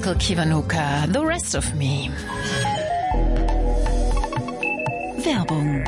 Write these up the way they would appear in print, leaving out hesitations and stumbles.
Michael Kiwanuka, The Rest of Me. Werbung.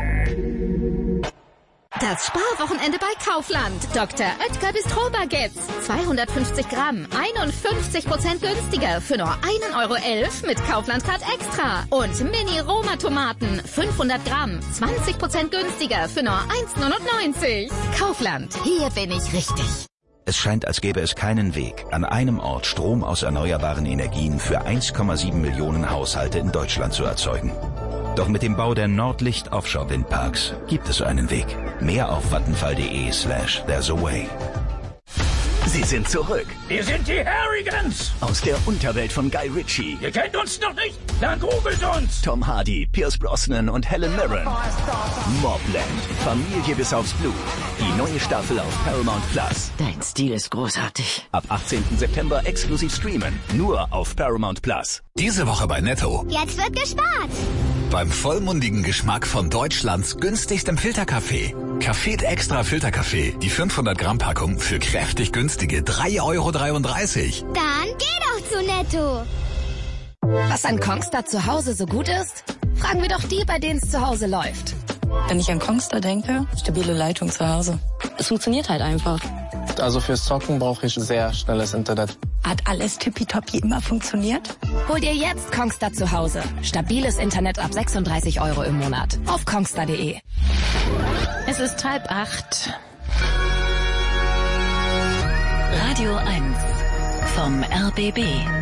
Das Sparwochenende bei Kaufland. Dr. Oetker Bistro-Baguettes. 250 Gramm, 51% günstiger für nur 1,11 € mit Kaufland Card Extra. Und Mini-Roma-Tomaten, 500 Gramm, 20% günstiger für nur 1,99 €. Kaufland, hier bin ich richtig. Es scheint, als gäbe es keinen Weg, an einem Ort Strom aus erneuerbaren Energien für 1,7 Millionen Haushalte in Deutschland zu erzeugen. Doch mit dem Bau der Nordlicht Offshore Windparks gibt es einen Weg. Mehr auf vattenfall.de/there's a way. Sie sind zurück. Wir sind die Harrigans. Aus der Unterwelt von Guy Ritchie. Ihr kennt uns noch nicht? Dann googelt uns. Tom Hardy, Pierce Brosnan und Helen Mirren. Mobland. Familie bis aufs Blut. Die neue Staffel auf Paramount Plus. Dein Stil ist großartig. Ab 18. September exklusiv streamen. Nur auf Paramount Plus. Diese Woche bei Netto. Jetzt wird gespart. Beim vollmundigen Geschmack von Deutschlands günstigstem Filterkaffee. Café Extra Filterkaffee. Die 500 Gramm Packung für kräftig günstige 3,33 €. Dann geh doch zu Netto. Was an Kongstar zu Hause so gut ist? Fragen wir doch die, bei denen es zu Hause läuft. Wenn ich an Kongstar denke, stabile Leitung zu Hause. Es funktioniert halt einfach. Also fürs Zocken brauche ich sehr schnelles Internet. Hat alles tippitoppi immer funktioniert? Hol dir jetzt Kongstar zu Hause. Stabiles Internet ab 36 € im Monat. Auf kongstar.de. Es ist 7:30. Radio 1 vom RBB.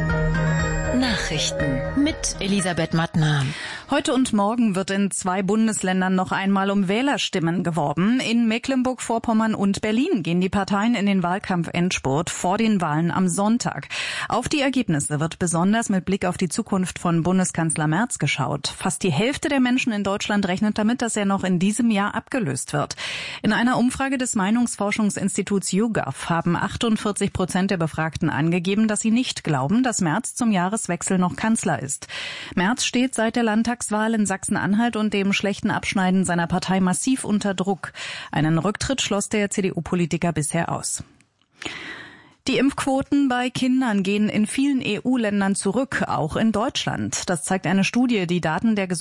Nachrichten Mit Elisabeth Mattner. Heute und morgen wird in 2 Bundesländern noch einmal um Wählerstimmen geworben. In Mecklenburg-Vorpommern und Berlin gehen die Parteien in den Wahlkampf-Endspurt vor den Wahlen am Sonntag. Auf die Ergebnisse wird besonders mit Blick auf die Zukunft von Bundeskanzler Merz geschaut. Fast die Hälfte der Menschen in Deutschland rechnet damit, dass er noch in diesem Jahr abgelöst wird. In einer Umfrage des Meinungsforschungsinstituts YouGov haben 48% der Befragten angegeben, dass sie nicht glauben, dass Merz zum Jahreswechsel noch Kanzler ist. Merz steht seit der Landtagswahl in Sachsen-Anhalt und dem schlechten Abschneiden seiner Partei massiv unter Druck. Einen Rücktritt schloss der CDU-Politiker bisher aus. Die Impfquoten bei Kindern gehen in vielen EU-Ländern zurück, auch in Deutschland. Das zeigt eine Studie, die Daten der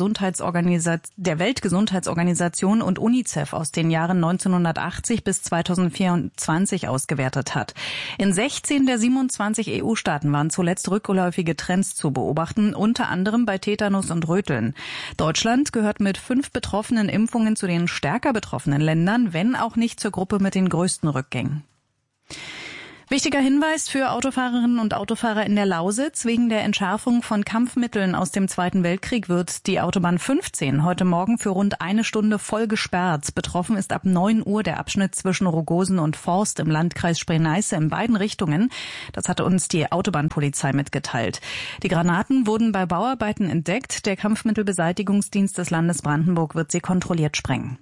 Weltgesundheitsorganisation und UNICEF aus den Jahren 1980 bis 2024 ausgewertet hat. In 16 der 27 EU-Staaten waren zuletzt rückläufige Trends zu beobachten, unter anderem bei Tetanus und Röteln. Deutschland gehört mit 5 betroffenen Impfungen zu den stärker betroffenen Ländern, wenn auch nicht zur Gruppe mit den größten Rückgängen. Wichtiger Hinweis für Autofahrerinnen und Autofahrer in der Lausitz. Wegen der Entschärfung von Kampfmitteln aus dem Zweiten Weltkrieg wird die Autobahn 15 heute Morgen für rund 1 Stunde voll gesperrt. Betroffen ist ab 9 Uhr der Abschnitt zwischen Rogosen und Forst im Landkreis Spree-Neiße in beiden Richtungen. Das hatte uns die Autobahnpolizei mitgeteilt. Die Granaten wurden bei Bauarbeiten entdeckt. Der Kampfmittelbeseitigungsdienst des Landes Brandenburg wird sie kontrolliert sprengen.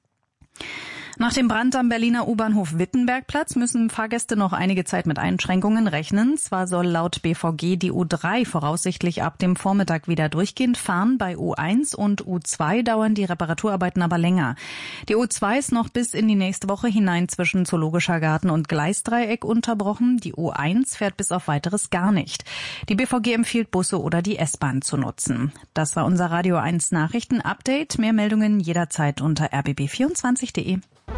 Nach dem Brand am Berliner U-Bahnhof Wittenbergplatz müssen Fahrgäste noch einige Zeit mit Einschränkungen rechnen. Zwar soll laut BVG die U3 voraussichtlich ab dem Vormittag wieder durchgehend fahren. Bei U1 und U2 dauern die Reparaturarbeiten aber länger. Die U2 ist noch bis in die nächste Woche hinein zwischen Zoologischer Garten und Gleisdreieck unterbrochen. Die U1 fährt bis auf Weiteres gar nicht. Die BVG empfiehlt, Busse oder die S-Bahn zu nutzen. Das war unser Radio 1 Nachrichten-Update. Mehr Meldungen jederzeit unter rbb24.de.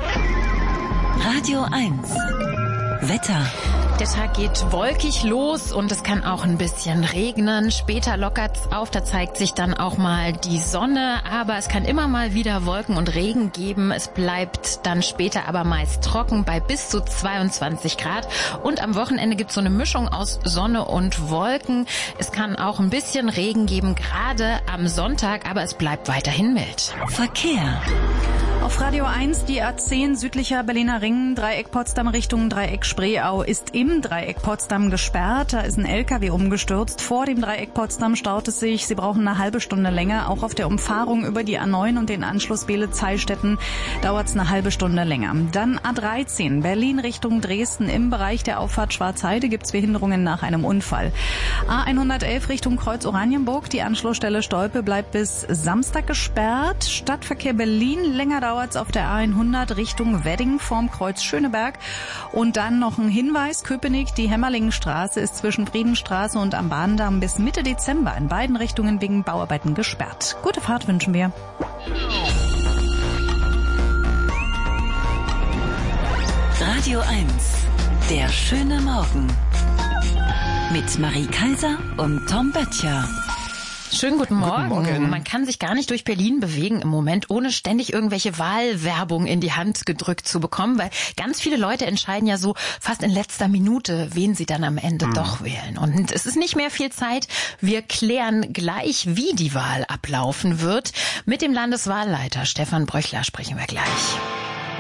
Radio 1 Wetter. Der Tag geht wolkig los und es kann auch ein bisschen regnen. Später lockert's auf, da zeigt sich dann auch mal die Sonne. Aber es kann immer mal wieder Wolken und Regen geben. Es bleibt dann später aber meist trocken bei bis zu 22 Grad. Und am Wochenende gibt's so eine Mischung aus Sonne und Wolken. Es kann auch ein bisschen Regen geben, gerade am Sonntag, aber es bleibt weiterhin mild. Verkehr. Auf Radio 1 die A10 südlicher Berliner Ring, Dreieck Potsdam Richtung Dreieck Spreeau ist im Dreieck Potsdam gesperrt. Da ist ein LKW umgestürzt. Vor dem Dreieck Potsdam staut es sich. Sie brauchen eine halbe Stunde länger. Auch auf der Umfahrung über die A9 und den Anschluss Beele-Zeilstätten dauert es eine halbe Stunde länger. Dann A13 Berlin Richtung Dresden. Im Bereich der Auffahrt Schwarzheide gibt es Behinderungen nach einem Unfall. A111 Richtung Kreuz Oranienburg. Die Anschlussstelle Stolpe bleibt bis Samstag gesperrt. Stadtverkehr Berlin länger dauert dauert's auf der A100 Richtung Wedding vorm Kreuz Schöneberg. Und dann noch ein Hinweis, Köpenick, die Hämmerlingenstraße ist zwischen Friedenstraße und am Bahndamm bis Mitte Dezember in beiden Richtungen wegen Bauarbeiten gesperrt. Gute Fahrt wünschen wir. Radio 1, der schöne Morgen. Mit Marie Kaiser und Tom Böttcher. Schönen guten Morgen. Guten Morgen. Man kann sich gar nicht durch Berlin bewegen im Moment, ohne ständig irgendwelche Wahlwerbung in die Hand gedrückt zu bekommen, weil ganz viele Leute entscheiden ja so fast in letzter Minute, wen sie dann am Ende doch wählen. Und es ist nicht mehr viel Zeit. Wir klären gleich, wie die Wahl ablaufen wird. Mit dem Landeswahlleiter Stefan Bröchler sprechen wir gleich.